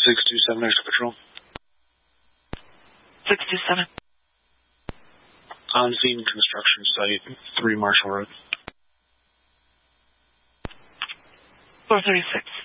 627 Extra Patrol. 627. On scene construction site, 3 Marshall Road. 436.